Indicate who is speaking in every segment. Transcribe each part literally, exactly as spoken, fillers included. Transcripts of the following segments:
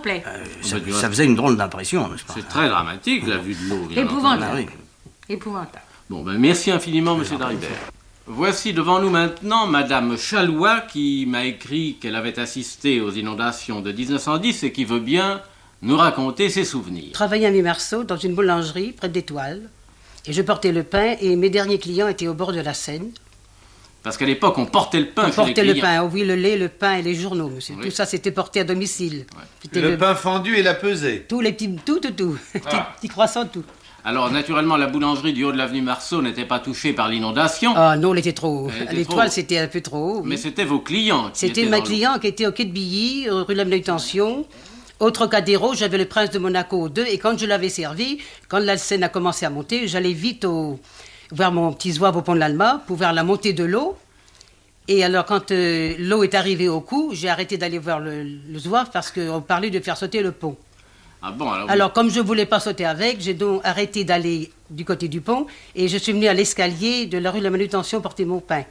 Speaker 1: complet.
Speaker 2: Euh, ça, ça faisait une drôle d'impression, n'est-ce pas?
Speaker 3: C'est très dramatique, la vue de l'eau.
Speaker 1: Épouvantable.
Speaker 2: Ah oui.
Speaker 1: Épouvantable.
Speaker 3: Bon, ben merci infiniment, monsieur Daribert. Voici devant nous maintenant Madame Chalois qui m'a écrit qu'elle avait assisté aux inondations de mille neuf cent dix et qui veut bien nous raconter ses souvenirs.
Speaker 4: Je travaillais à Mimarceau dans une boulangerie près d'Étoile et je portais le pain et mes derniers clients étaient au bord de la Seine.
Speaker 3: Parce qu'à l'époque, on portait le pain
Speaker 4: On
Speaker 3: chez
Speaker 4: portait
Speaker 3: les
Speaker 4: le
Speaker 3: clients.
Speaker 4: pain, oh oui, le lait, le pain et les journaux, monsieur.
Speaker 3: Oui.
Speaker 4: Tout ça, c'était porté à domicile. C'était
Speaker 5: Le pain fendu et la pesée.
Speaker 4: Tous les petits, tout, tout, tout. Petits, petits croissants, tout.
Speaker 3: Alors, naturellement, la boulangerie du haut de l'avenue Marceau n'était pas touchée par l'inondation,
Speaker 4: Ah non, elle était trop haut.
Speaker 3: Elle était
Speaker 4: L'étoile,
Speaker 3: trop-
Speaker 4: c'était un peu trop haut. oui.
Speaker 3: mais c'était vos clients qui
Speaker 4: C'était
Speaker 3: étaient
Speaker 4: ma
Speaker 3: dans l'eau.
Speaker 4: client qui était au quai de Billy, euh, rue de la Manutention. Au Trocadéro, j'avais le Prince de Monaco deux, et quand je l'avais servi, quand la Seine a commencé à monter, j'allais vite au, vers mon petit zouave au pont de l'Alma pour voir la montée de l'eau. Et alors, quand euh, l'eau est arrivée au cou, j'ai arrêté d'aller voir le, le zouave parce qu'on parlait de faire sauter le pont.
Speaker 3: Ah bon, alors,
Speaker 4: Alors, comme je ne voulais pas sauter avec, j'ai donc arrêté d'aller du côté du pont et je suis venue à l'escalier de la rue de la Manutention porter mon pain.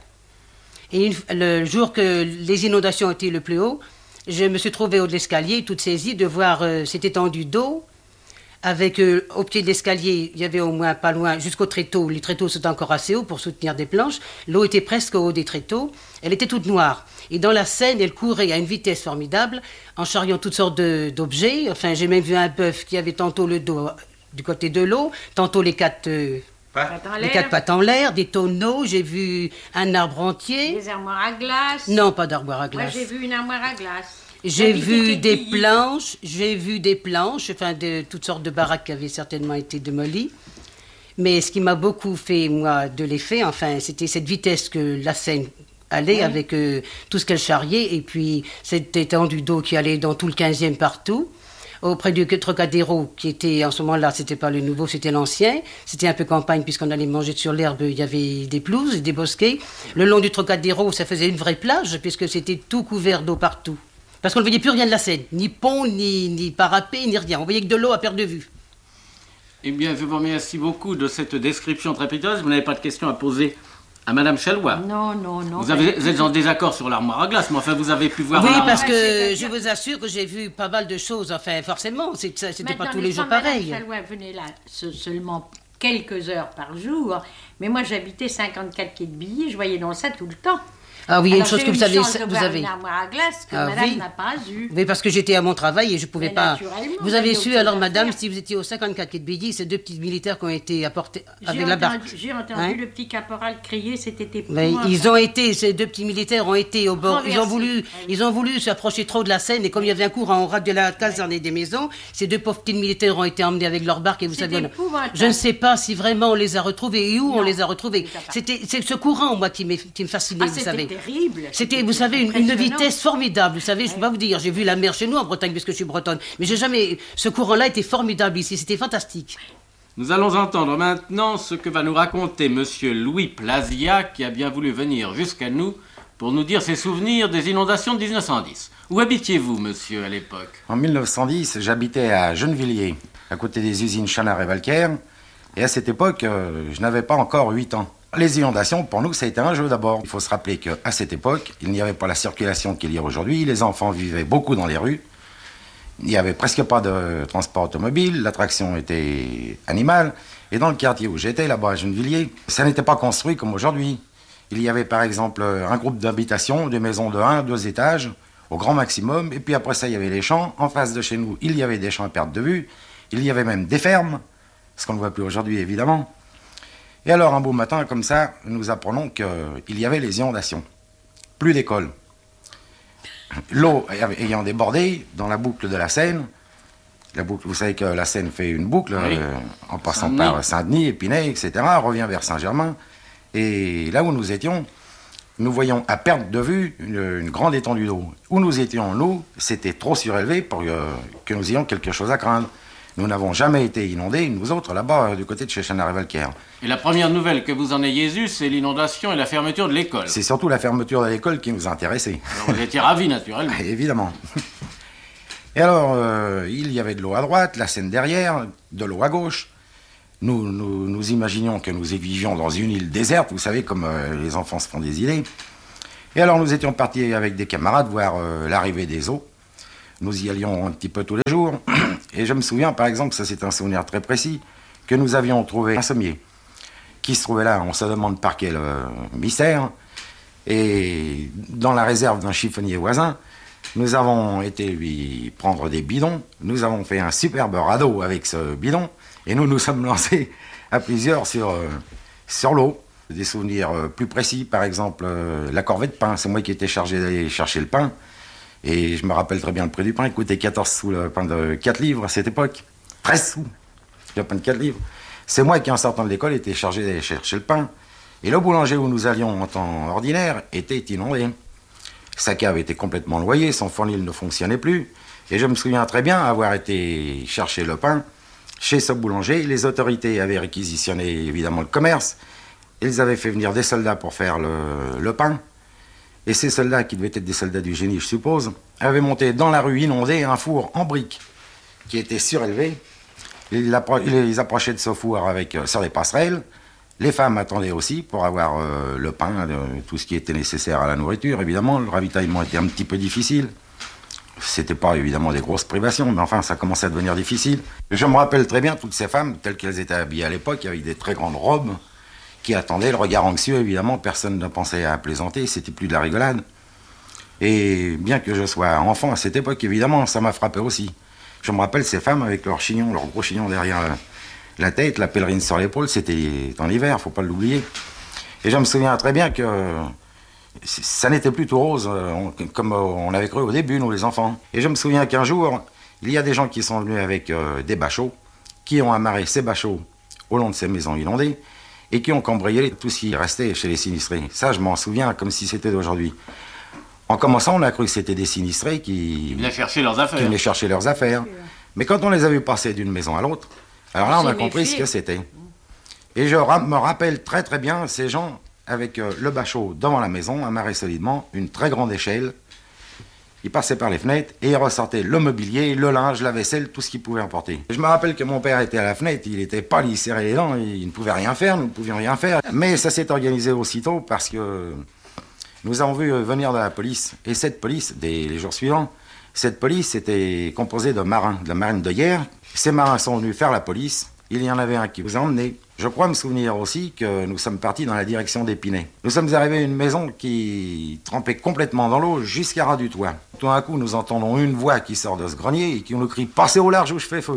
Speaker 4: Et une- le jour que les inondations étaient le plus haut, je me suis trouvée au haut de l'escalier, toute saisie de voir euh, cette étendue d'eau. Avec, euh, au pied de l'escalier, il y avait au moins pas loin, jusqu'au tréteau. Les tréteaux sont encore assez hauts pour soutenir des planches. L'eau était presque au haut des tréteaux. Elle était toute noire. Et dans la Seine, elle courait à une vitesse formidable, en charriant toutes sortes de- d'objets. Enfin, j'ai même vu un bœuf qui avait tantôt le dos du côté de l'eau, tantôt les quatre, euh,
Speaker 1: Pattes en
Speaker 4: les
Speaker 1: l'air,
Speaker 4: quatre pattes en l'air, des tonneaux. J'ai vu un arbre entier.
Speaker 1: des armoires à glace.
Speaker 4: Non, pas d'armoire à
Speaker 1: Moi,
Speaker 4: glace.
Speaker 1: j'ai vu une armoire à glace.
Speaker 4: J'ai
Speaker 1: J'habitais
Speaker 4: vu
Speaker 1: quai de
Speaker 4: des
Speaker 1: Billy.
Speaker 4: planches, j'ai vu des planches, enfin de toutes sortes de baraques qui avaient certainement été démolies. Mais ce qui m'a beaucoup fait, moi, de l'effet, enfin, c'était cette vitesse que la Seine allait
Speaker 1: Oui.
Speaker 4: avec euh, tout ce qu'elle charriait, et puis cette étendue d'eau qui allait dans tout le quinzième partout. Auprès du Trocadéro, qui était, en ce moment-là, c'était pas le nouveau, c'était l'ancien. C'était un peu campagne, puisqu'on allait manger sur l'herbe, il y avait des pelouses, des bosquets. Le long du Trocadéro, ça faisait une vraie plage, puisque c'était tout couvert d'eau partout. Parce qu'on ne voyait plus rien de la Seine, ni pont, ni, ni parapet, ni rien. On voyait que de l'eau à perte de vue.
Speaker 3: eh bien, je vous remercie beaucoup de cette description très précise. Vous n'avez pas de questions à poser à Madame Chalois.
Speaker 1: Non, non, non.
Speaker 3: Vous,
Speaker 1: pas
Speaker 3: avez-
Speaker 1: du
Speaker 3: vous êtes
Speaker 1: tout.
Speaker 3: en désaccord sur l'armoire à glace, mais enfin, vous avez pu voir...
Speaker 4: Oui,
Speaker 3: l'armoire-
Speaker 4: parce
Speaker 1: Ah,
Speaker 4: que
Speaker 1: c'est-à-dire-
Speaker 4: je vous assure que j'ai vu pas mal de choses. Enfin, forcément, c'est- ça- c'était pas
Speaker 1: Maintenant,
Speaker 4: tous les jours
Speaker 1: sans Madame
Speaker 4: pareil.
Speaker 1: Chalois venait là se- seulement quelques heures par jour, mais moi j'habitais cinquante-quatre quai de Billy, je voyais dans ça tout le temps.
Speaker 4: Ah oui, il y a une
Speaker 1: Alors,
Speaker 4: chose
Speaker 1: j'ai
Speaker 4: que
Speaker 1: eu
Speaker 4: vous
Speaker 1: une
Speaker 4: avez,
Speaker 1: chance de
Speaker 4: vous
Speaker 1: voir
Speaker 4: avez.
Speaker 1: une armoire à glace que
Speaker 4: Ah
Speaker 1: Madame
Speaker 4: oui.
Speaker 1: n'a pas eu.
Speaker 4: Oui, parce que j'étais à mon travail et je pouvais
Speaker 1: Mais
Speaker 4: pas.
Speaker 1: naturellement,
Speaker 4: Vous
Speaker 1: vous
Speaker 4: avez
Speaker 1: aviez
Speaker 4: su
Speaker 1: autre
Speaker 4: alors,
Speaker 1: chose à
Speaker 4: madame,
Speaker 1: faire.
Speaker 4: si vous étiez au cinquante-quatre quai de Billy, ces deux petits militaires qui ont été apportés
Speaker 1: J'ai
Speaker 4: avec la barque.
Speaker 1: entendu, j'ai entendu
Speaker 4: Hein?
Speaker 1: le petit caporal crier, c'était
Speaker 4: Mais
Speaker 1: épouvantable.
Speaker 4: ils ont été, ces deux petits militaires ont été au bord. Ils ont
Speaker 1: Renversés.
Speaker 4: voulu,
Speaker 1: Oui.
Speaker 4: ils ont voulu s'approcher trop de la Seine et comme il y avait un courant au ras de la caserne et des maisons, ces deux pauvres petits militaires ont été emmenés avec leur barque et vous
Speaker 1: C'est
Speaker 4: savez.
Speaker 1: épouvantable.
Speaker 4: Je ne sais pas si vraiment on les a retrouvés et où on
Speaker 1: Non,
Speaker 4: les a retrouvés.
Speaker 1: je sais pas.
Speaker 4: C'était, c'est ce courant moi qui, m'est- qui me fascinait,
Speaker 1: Ah,
Speaker 4: vous
Speaker 1: c'était
Speaker 4: savez.
Speaker 1: terrible.
Speaker 4: C'était, vous savez, une, une
Speaker 1: impressionnant.
Speaker 4: vitesse formidable. Vous savez, je ne peux pas vous dire, j'ai vu la mer chez nous en Bretagne, puisque je suis bretonne. Mais j'ai jamais. Ce courant-là était formidable ici, c'était fantastique.
Speaker 3: Nous allons entendre maintenant ce que va nous raconter Monsieur Louis Plazia, qui a bien voulu venir jusqu'à nous pour nous dire ses souvenirs des inondations de mille neuf cent dix. Où habitiez-vous, monsieur, à l'époque?
Speaker 6: En mille neuf cent dix, j'habitais à Gennevilliers, à côté des usines Chalard et Valcaire. Et à cette époque, euh, je n'avais pas encore huit ans. Les inondations, pour nous, ça a été un jeu d'abord. Il faut se rappeler qu'à cette époque, il n'y avait pas la circulation qu'il y a aujourd'hui. Les enfants vivaient beaucoup dans les rues. Il n'y avait presque pas de transport automobile. L'attraction était animale. Et dans le quartier où j'étais, là-bas à Gennevilliers, ça n'était pas construit comme aujourd'hui. Il y avait par exemple un groupe d'habitations, des maisons de un, deux étages, au grand maximum. Et puis après ça, il y avait les champs. En face de chez nous, il y avait des champs à perte de vue. Il y avait même des fermes, ce qu'on ne voit plus aujourd'hui, évidemment. Et alors, un beau matin, comme ça, nous apprenons qu'il y avait les inondations. Plus d'école. L'eau ayant débordé dans la boucle de la Seine, la boucle, vous savez que la Seine fait une boucle,
Speaker 3: Oui.
Speaker 6: euh, en passant
Speaker 3: Saint-Denis.
Speaker 6: par Saint-Denis, Épinay, et cetera, revient vers Saint-Germain. Et là où nous étions, nous voyons à perte de vue une, une grande étendue d'eau. Où nous étions, nous, c'était trop surélevé pour euh, que nous ayons quelque chose à craindre. Nous n'avons jamais été inondés, nous autres, là-bas, euh, du côté de chez Chalard et Valcaire.
Speaker 3: Et la première nouvelle que vous en ayez eue, c'est l'inondation et la fermeture de l'école.
Speaker 6: C'est surtout la fermeture de l'école qui nous intéressait.
Speaker 3: Alors, vous étiez ravis, naturellement.
Speaker 6: Évidemment. Et alors, euh, il y avait de l'eau à droite, la Seine derrière, de l'eau à gauche. Nous, nous, nous imaginions que nous vivions dans une île déserte, vous savez, comme euh, les enfants se font des idées. Et alors, nous étions partis avec des camarades voir euh, l'arrivée des eaux. Nous y allions un petit peu tous les jours. Et je me souviens, par exemple, ça c'est un souvenir très précis, que nous avions trouvé un sommier qui se trouvait là. On se demande par quel euh, mystère. Et dans la réserve d'un chiffonnier voisin, nous avons été lui prendre des bidons. Nous avons fait un superbe radeau avec ce bidon. Et nous nous sommes lancés à plusieurs sur, euh, sur l'eau. Des souvenirs euh, plus précis, par exemple, euh, la corvée de pain. C'est moi qui étais chargé d'aller chercher le pain. Et je me rappelle très bien le prix du pain. Il coûtait quatorze sous le pain de quatre livres à cette époque. treize sous le pain de quatre livres. C'est moi qui, en sortant de l'école, était chargé d'aller chercher le pain. Et le boulanger où nous allions en temps ordinaire était inondé. Sa cave était complètement noyée, son fournil ne fonctionnait plus. Et je me souviens très bien avoir été chercher le pain chez ce boulanger. Les autorités avaient réquisitionné évidemment le commerce. Ils avaient fait venir des soldats pour faire le, le pain. Et ces soldats, qui devaient être des soldats du génie, je suppose, avaient monté dans la rue inondée un four en briques qui était surélevé. Ils, appro- ils approchaient de ce four avec, euh, sur les passerelles. Les femmes attendaient aussi pour avoir euh, le pain, euh, tout ce qui était nécessaire à la nourriture. Évidemment, le ravitaillement était un petit peu difficile. C'était pas évidemment des grosses privations, mais enfin, ça commençait à devenir difficile. Je me rappelle très bien toutes ces femmes, telles qu'elles étaient habillées à l'époque, avec des très grandes robes, qui attendaient, le regard anxieux, évidemment. Personne ne pensait à plaisanter, c'était plus de la rigolade. Et bien que je sois enfant à cette époque, évidemment, ça m'a frappé aussi. Je me rappelle ces femmes avec leurs chignons, leurs gros chignons derrière la, la tête, la pèlerine sur l'épaule, c'était en hiver, faut pas l'oublier. Et je me souviens très bien que ça n'était plus tout rose, on, comme on avait cru au début, nous les enfants. Et je me souviens qu'un jour, il y a des gens qui sont venus avec euh, des bachots, qui ont amarré ces bachots au long de ces maisons inondées, et qui ont cambriolé tout ce qui restait chez les sinistrés. Ça, je m'en souviens comme si c'était d'aujourd'hui. En commençant, on a cru que c'était des sinistrés qui...
Speaker 3: Ils venaient chercher leurs affaires.
Speaker 6: Qui venaient chercher leurs affaires. Mais quand on les a vus passer d'une maison à l'autre, alors là, on a compris ce que c'était. Et je ra- me rappelle très très bien ces gens avec euh, le bachot devant la maison, amarré solidement, une très grande échelle. Ils passaient par les fenêtres et ils ressortaient le mobilier, le linge, la vaisselle, tout ce qu'ils pouvaient emporter. Je me rappelle que mon père était à la fenêtre, il était pâle, il serrait les dents, il ne pouvait rien faire, nous ne pouvions rien faire. Mais ça s'est organisé aussitôt parce que nous avons vu venir de la police. Et cette police, dès les jours suivants, cette police était composée de marins, de la marine de guerre. Ces marins sont venus faire la police. Il y en avait un qui vous a emmené. Je crois me souvenir aussi que nous sommes partis dans la direction d'Épinay. Nous sommes arrivés à une maison qui trempait complètement dans l'eau jusqu'à ras du toit. Tout d'un coup, nous entendons une voix qui sort de ce grenier et qui nous crie « Passez au large où je fais feu !»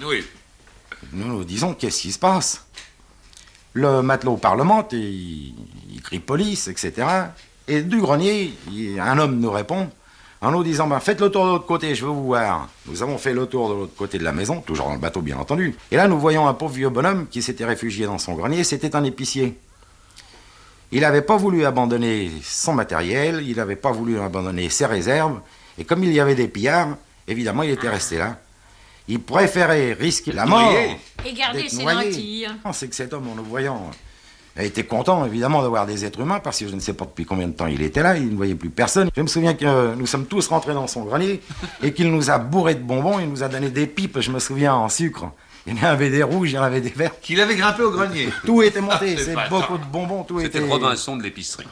Speaker 6: Nous nous disons « Qu'est-ce qui se passe ?» Le matelot parlemente et il, il crie « Police !» et cetera. Et du grenier, il, un homme nous répond en nous disant ben, « Faites le tour de l'autre côté, je veux vous voir. » Nous avons fait le tour de l'autre côté de la maison, toujours dans le bateau bien entendu. Et là, nous voyons un pauvre vieux bonhomme qui s'était réfugié dans son grenier, c'était un épicier. Il n'avait pas voulu abandonner son matériel, il n'avait pas voulu abandonner ses réserves, et comme il y avait des pillards, évidemment, il était resté là. Il préférait risquer la mort
Speaker 1: et garder
Speaker 6: d'être
Speaker 1: ses
Speaker 6: noyé.
Speaker 1: lentilles.
Speaker 6: C'est que cet homme, en nous voyant, a été content, évidemment, d'avoir des êtres humains, parce que je ne sais pas depuis combien de temps il était là, il ne voyait plus personne. Je me souviens que nous sommes tous rentrés dans son grenier, et qu'il nous a bourré de bonbons, il nous a donné des pipes, je me souviens, en sucre. Il y en avait des rouges, il y en avait des verts.
Speaker 5: Qu'il avait grimpé au grenier.
Speaker 6: Tout était monté,
Speaker 5: Ah, c'est
Speaker 6: c'est
Speaker 5: pas
Speaker 6: beaucoup
Speaker 5: ça.
Speaker 6: de bonbons, tout
Speaker 7: C'était
Speaker 6: était...
Speaker 7: Robinson de l'épicerie.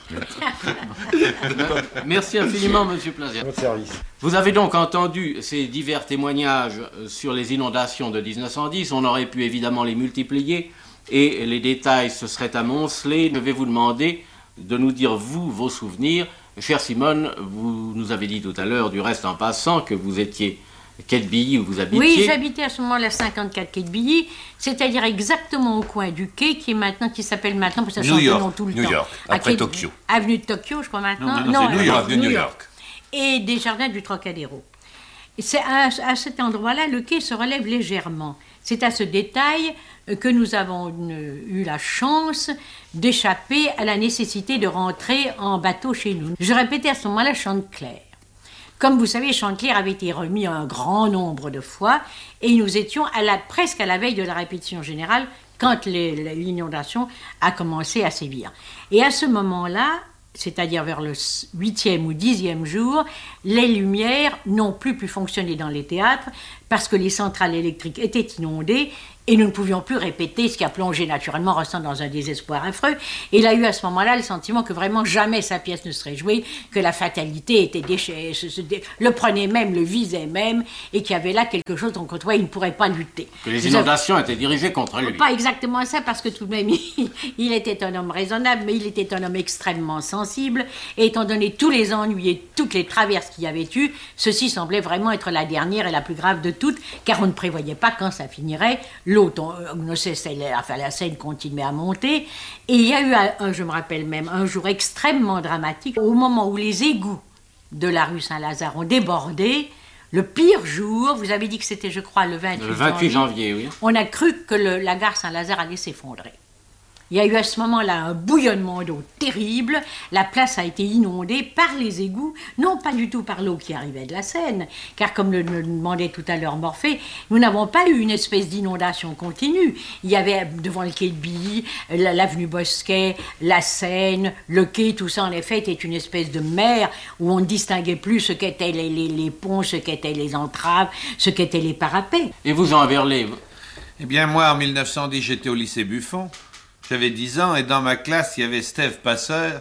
Speaker 3: Merci infiniment, Monsieur Plaziat.
Speaker 6: Votre service.
Speaker 3: Vous avez donc entendu ces divers témoignages sur les inondations de dix-neuf cent dix. On aurait pu évidemment les multiplier et les détails se seraient amoncelés. Je vais vous demander de nous dire, vous, vos souvenirs. Chère Simone, vous nous avez dit tout à l'heure, du reste en passant, que vous étiez quai de Billy où vous habitiez.
Speaker 1: Oui, j'habitais à ce moment-là cinquante-quatre quai de Billy, c'est-à-dire exactement au coin du quai qui est maintenant, qui s'appelle maintenant, parce que ça
Speaker 7: New
Speaker 1: change de
Speaker 7: York,
Speaker 1: nom tout le
Speaker 7: New
Speaker 1: temps.
Speaker 7: York,
Speaker 1: À
Speaker 7: après
Speaker 1: quai de-
Speaker 7: Tokyo.
Speaker 1: Avenue de Tokyo, je crois maintenant.
Speaker 7: Non, non, non, c'est New
Speaker 1: euh,
Speaker 7: York, New York.
Speaker 1: Et des jardins du Trocadéro. Et c'est à, à cet endroit-là, le quai se relève légèrement. C'est à ce détail euh, que nous avons euh, eu la chance d'échapper à la nécessité de rentrer en bateau chez nous. Je répétais à ce moment-là Chanteclair. Comme vous savez, Chanteclair avait été remis un grand nombre de fois et nous étions à la, presque à la veille de la répétition générale quand les- les- l'inondation a commencé à sévir. Et à ce moment-là, c'est-à-dire vers le huitième ou dixième jour, les lumières n'ont plus pu fonctionner dans les théâtres parce que les centrales électriques étaient inondées Et nous ne pouvions plus répéter ce qui a plongé naturellement Rostand dans un désespoir affreux. Et il a eu à ce moment-là le sentiment que vraiment jamais sa pièce ne serait jouée, que la fatalité était déchirée, le prenait même, le visait même, et qu'il y avait là quelque chose contre quoi il ne pourrait pas lutter.
Speaker 3: Que les inondations étaient dirigées contre lui.
Speaker 1: Pas exactement ça, parce que tout de même, il, il était un homme raisonnable, mais il était un homme extrêmement sensible. Et étant donné tous les ennuis et toutes les traverses qu'il y avait eu, ceci semblait vraiment être la dernière et la plus grave de toutes, car on ne prévoyait pas quand ça finirait. L'autre, on ne cessait, enfin, la scène continuait à monter. Et il y a eu, un, je me rappelle même, un jour extrêmement dramatique, au moment où les égouts de la rue Saint-Lazare ont débordé. Le pire jour, vous avez dit que c'était, je crois, le vingt-huit,
Speaker 3: le vingt-huit janvier, janvier, oui.
Speaker 1: On a cru que le, la gare Saint-Lazare allait s'effondrer. Il y a eu à ce moment-là un bouillonnement d'eau terrible. La place a été inondée par les égouts, non pas du tout par l'eau qui arrivait de la Seine, car comme le, le demandait tout à l'heure Morphée, nous n'avons pas eu une espèce d'inondation continue. Il y avait devant le quai de Billy, l'avenue Bosquet, la Seine, le quai, tout ça en effet était une espèce de mer où on ne distinguait plus ce qu'étaient les, les, les ponts, ce qu'étaient les entraves, ce qu'étaient les parapets.
Speaker 3: Et vous, Jean Verlet?
Speaker 5: Eh bien, moi, en mille neuf cent dix, j'étais au lycée Buffon. J'avais dix ans et dans ma classe, il y avait Steve Passeur,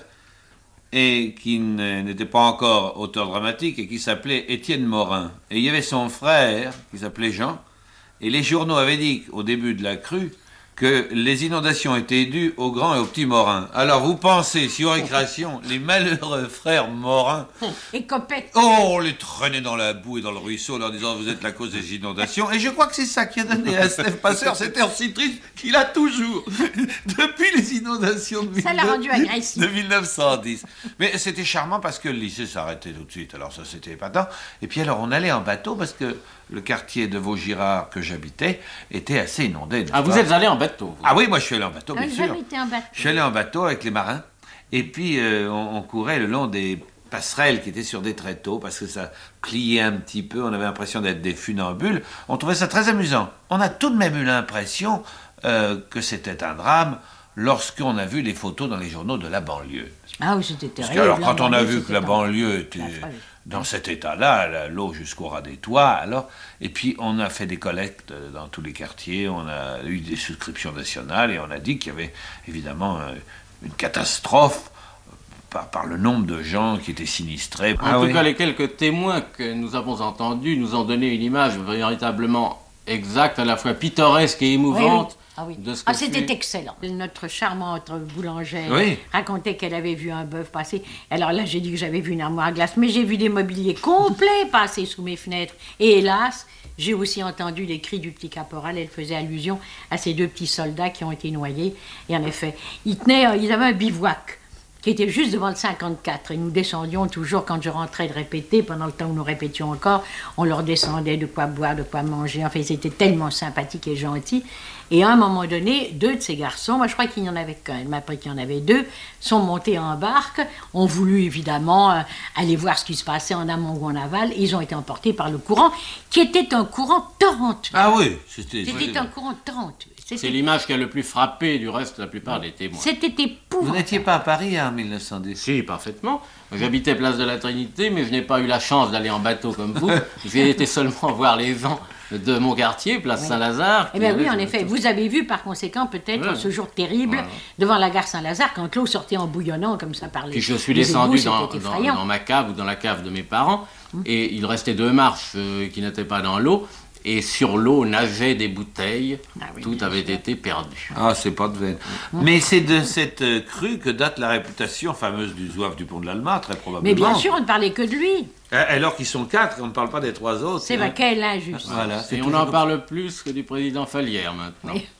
Speaker 5: et qui n'était pas encore auteur dramatique et qui s'appelait Étienne Morin. Et il y avait son frère qui s'appelait Jean. Et les journaux avaient dit au début de la crue que les inondations étaient dues au grand et au petit Morin. Alors vous pensez, si aux récréations, les malheureux frères Morin...
Speaker 1: Et Copette.
Speaker 5: Oh, on les traînait dans la boue et dans le ruisseau en leur disant vous êtes la cause des inondations. Et je crois que c'est ça qui a donné à Steve Passeur cet air si triste qu'il a toujours, depuis les inondations de,
Speaker 1: ça l'a rendu agressif.
Speaker 5: de mille neuf cent dix. Mais c'était charmant parce que le lycée s'arrêtait tout de suite, alors ça c'était épatant. Et puis alors on allait en bateau parce que le quartier de Vaugirard que j'habitais était assez inondé.
Speaker 3: Ah, vous êtes allé en bateau vous.
Speaker 5: Ah oui, moi je suis allé en bateau, bien
Speaker 1: ah,
Speaker 5: sûr.
Speaker 1: Été en bateau.
Speaker 5: Je suis allé en bateau avec les marins. Et puis euh, on, on courait le long des passerelles qui étaient sur des tréteaux parce que ça pliait un petit peu. On avait l'impression d'être des funambules. On trouvait ça très amusant. On a tout de même eu l'impression euh, que c'était un drame lorsqu'on a vu les photos dans les journaux de la banlieue.
Speaker 1: Ah oui, c'était terrible.
Speaker 5: Parce que alors, quand on a vu que la
Speaker 1: en...
Speaker 5: banlieue était dans cet état-là, l'eau jusqu'au ras des toits, alors, et puis on a fait des collectes dans tous les quartiers, on a eu des souscriptions nationales, et on a dit qu'il y avait évidemment une catastrophe par, par le nombre de gens qui étaient sinistrés.
Speaker 3: En
Speaker 5: ah,
Speaker 3: tout
Speaker 5: oui.
Speaker 3: cas, les quelques témoins que nous avons entendus nous ont donné une image véritablement exacte, à la fois pittoresque et émouvante.
Speaker 1: Oui, oui. Ah oui,
Speaker 3: de ce
Speaker 1: ah,
Speaker 3: que
Speaker 1: c'était
Speaker 3: fut...
Speaker 1: excellent. Notre charmante boulangère
Speaker 5: oui.
Speaker 1: racontait qu'elle avait vu un bœuf passer. Alors là, j'ai dit que j'avais vu une armoire à glace, mais j'ai vu des mobiliers complets passer sous mes fenêtres. Et hélas, j'ai aussi entendu les cris du petit caporal. Elle faisait allusion à ces deux petits soldats qui ont été noyés. Et en effet, ils tenaient, ils avaient un bivouac qui était juste devant le cinquante-quatre. Et nous descendions toujours, quand je rentrais de répéter, pendant le temps où nous répétions encore, on leur descendait de quoi boire, de quoi manger. Enfin, ils étaient tellement sympathiques et gentils. Et à un moment donné, deux de ces garçons, moi je crois qu'il n'y en avait qu'un, elle m'a appris qu'il y en avait deux, sont montés en barque, ont voulu évidemment euh, aller voir ce qui se passait en amont ou en aval, et ils ont été emportés par le courant, qui était un courant torrentueux.
Speaker 5: Ah oui, c'était...
Speaker 1: C'était un courant torrentueux.
Speaker 3: C'est l'image qui a le plus frappé, du reste, la plupart des témoins.
Speaker 1: C'était épouvantable.
Speaker 5: Vous n'étiez pas à Paris hein, en mille neuf cent dix?
Speaker 3: Si, parfaitement. J'habitais place de la Trinité, mais je n'ai pas eu la chance d'aller en bateau comme vous. J'ai été seulement voir les gens de mon quartier, place oui. Saint-Lazare.
Speaker 1: Eh bien oui, en effet. Vous avez vu, par conséquent, peut-être, ouais. ce jour terrible, ouais. devant la gare Saint-Lazare, quand l'eau sortait en bouillonnant, comme ça parlait.
Speaker 3: Puis je suis descendu égouts, dans, dans, dans ma cave ou dans la cave de mes parents, hum. et il restait deux marches euh, qui n'étaient pas dans l'eau. Et sur l'eau nageaient des bouteilles, ah oui, tout avait sûr. été perdu.
Speaker 5: Ah, c'est pas de veine. Mmh. Mais c'est de cette euh, crue que date la réputation fameuse du zouave du pont de l'Alma, très probablement.
Speaker 1: Mais bien sûr, on ne parlait que de lui.
Speaker 5: Alors qu'ils sont quatre, on ne parle pas des trois autres.
Speaker 1: C'est vrai, quelle injustice.
Speaker 5: Voilà,
Speaker 3: et on en comme... parle plus que du président Fallière, maintenant. Oui.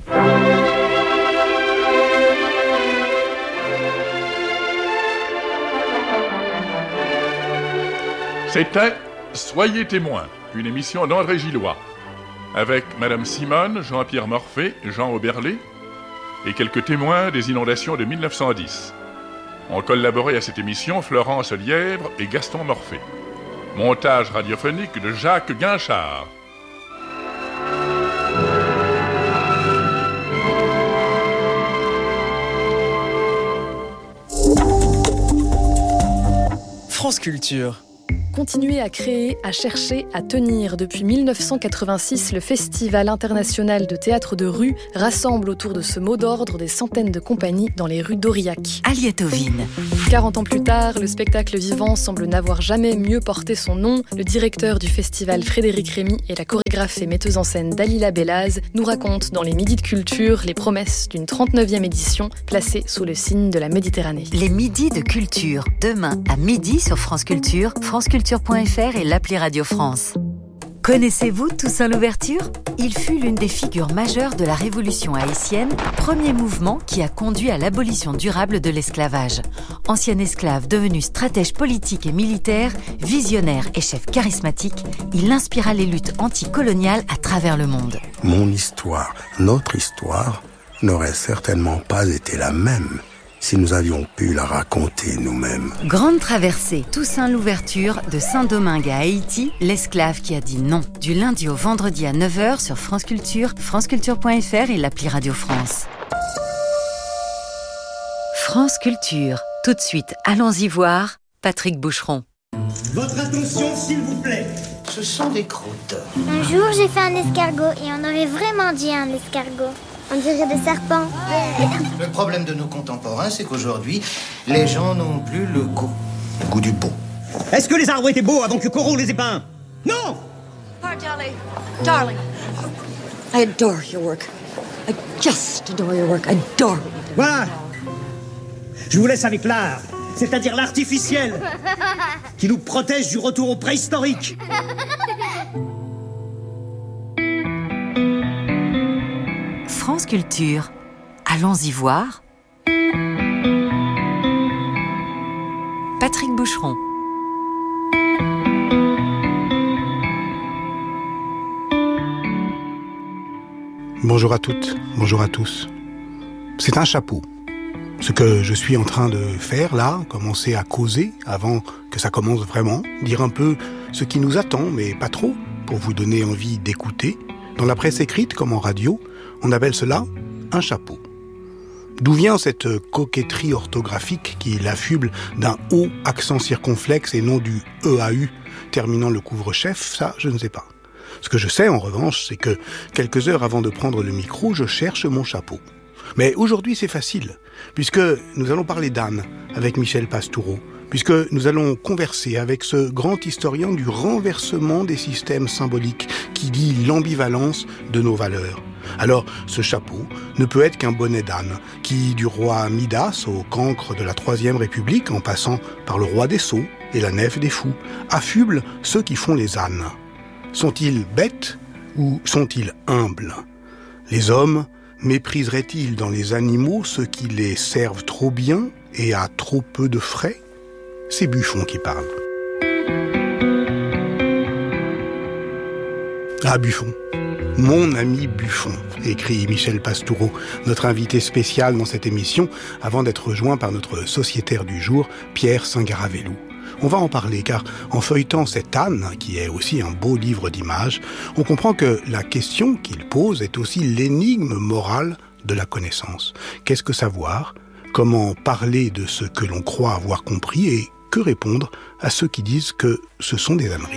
Speaker 7: C'était Soyez témoins, une émission d'André Gillois, avec Madame Simone, Jean-Pierre Morphée, Jean Oberlé, et quelques témoins des inondations de mille neuf cent dix. Ont collaboré à cette émission Florence Lièvre et Gaston Morphée. Montage radiophonique de Jacques Guinchard.
Speaker 8: France Culture. Continuer à créer, à chercher, à tenir. Depuis mille neuf cent quatre-vingt-six, le Festival international de théâtre de rue rassemble autour de ce mot d'ordre des centaines de compagnies dans les rues d'Aurillac.
Speaker 9: Aliette Ovine.
Speaker 8: quarante ans plus tard, le spectacle vivant semble n'avoir jamais mieux porté son nom. Le directeur du festival, Frédéric Rémy, et la chorégraphe et metteuse en scène Dalila Bellaz nous racontent dans les Midis de Culture les promesses d'une trente-neuvième édition placée sous le signe de la Méditerranée.
Speaker 9: Les Midis de Culture, demain à midi sur France Culture, France Culture point F R et l'appli Radio France. Connaissez-vous Toussaint Louverture ? Il fut l'une des figures majeures de la Révolution haïtienne, premier mouvement qui a conduit à l'abolition durable de l'esclavage. Ancien esclave devenu stratège politique et militaire, visionnaire et chef charismatique, il inspira les luttes anticoloniales à travers le monde.
Speaker 10: Mon histoire, notre histoire, n'aurait certainement pas été la même si nous avions pu la raconter nous-mêmes.
Speaker 9: Grande traversée, Toussaint Louverture, de Saint-Domingue à Haïti, l'esclave qui a dit non. Du lundi au vendredi à neuf heures sur France Culture, France Culture point F R et l'appli Radio France. France Culture. Tout de suite, allons-y voir Patrick Boucheron.
Speaker 11: Votre attention, s'il vous plaît.
Speaker 12: Ce sont des croûtes.
Speaker 13: Un jour, j'ai fait un escargot et on aurait vraiment dit un escargot. On dirait des serpents.
Speaker 12: Le problème de nos contemporains, c'est qu'aujourd'hui, les gens n'ont plus le goût. Le goût du beau.
Speaker 11: Est-ce que les arbres étaient beaux avant que Corot les ait peints ? Non !
Speaker 14: Oh, darling, darling, I adore your work. I just adore your work. I adore it.
Speaker 11: Voilà. Je vous laisse avec l'art, c'est-à-dire l'artificiel, qui nous protège du retour au préhistorique.
Speaker 9: France Culture. Allons-y voir. Patrick Boucheron.
Speaker 15: Bonjour à toutes, bonjour à tous. C'est un chapeau. Ce que je suis en train de faire là, commencer à causer avant que ça commence vraiment, dire un peu ce qui nous attend, mais pas trop, pour vous donner envie d'écouter. Dans la presse écrite comme en radio, on appelle cela un chapeau. D'où vient cette coquetterie orthographique qui l'affuble d'un O accent circonflexe et non du E A U terminant le couvre-chef? Ça, je ne sais pas. Ce que je sais en revanche, c'est que quelques heures avant de prendre le micro, je cherche mon chapeau. Mais aujourd'hui, c'est facile, puisque nous allons parler d'âne avec Michel Pastoureau, puisque nous allons converser avec ce grand historien du renversement des systèmes symboliques qui dit l'ambivalence de nos valeurs. Alors, ce chapeau ne peut être qu'un bonnet d'âne qui, du roi Midas au cancre de la Troisième République, en passant par le roi des sots et la nef des fous, affuble ceux qui font les ânes. Sont-ils bêtes ou sont-ils humbles ? Les hommes mépriseraient-ils dans les animaux ceux qui les servent trop bien et à trop peu de frais ? C'est Buffon qui parle. Ah, Buffon. Mon ami Buffon, écrit Michel Pastoureau, notre invité spécial dans cette émission, avant d'être rejoint par notre sociétaire du jour, Pierre Saint-Garavelou. On va en parler, car en feuilletant cet âne, qui est aussi un beau livre d'images, on comprend que la question qu'il pose est aussi l'énigme morale de la connaissance. Qu'est-ce que savoir ? Comment parler de ce que l'on croit avoir compris ? Et que répondre à ceux qui disent que ce sont des âneries ?